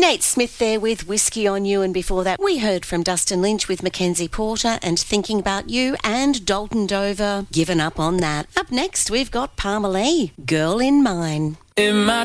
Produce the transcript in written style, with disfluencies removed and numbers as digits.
Nate Smith there with Whiskey on You, and before that we heard from Dustin Lynch with Mackenzie Porter and Thinking About You, and Dalton Dover, Given Up on That. Up next we've got Palmer Lee, Girl in Mine. In my